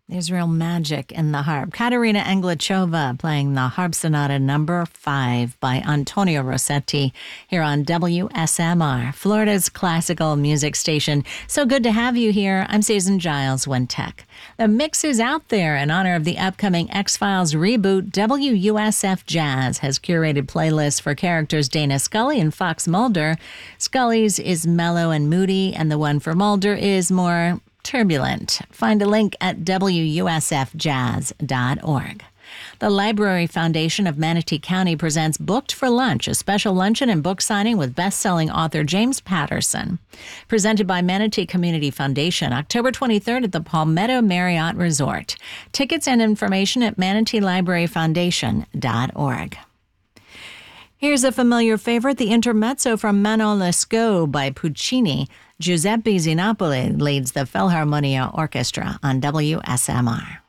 There's real magic in the harp. Katerina Anglichova playing the Harp Sonata number 5 by Antonio Rossetti here on WSMR, Florida's classical music station. So good to have you here. I'm Susan Giles Wintek. The mix is out there in honor of the upcoming X-Files reboot. WUSF Jazz has curated playlists for characters Dana Scully and Fox Mulder. Scully's is mellow and moody, and the one for Mulder is more turbulent. Find a link at WUSFjazz.org. The Library Foundation of Manatee County presents Booked for Lunch, a special luncheon and book signing with best-selling author James Patterson. Presented by Manatee Community Foundation, October 23rd at the Palmetto Marriott Resort. Tickets and information at manateelibraryfoundation.org. Here's a familiar favorite, the Intermezzo from Manon Lescaut by Puccini. Giuseppe Zinopoli leads the Philharmonia Orchestra on WSMR.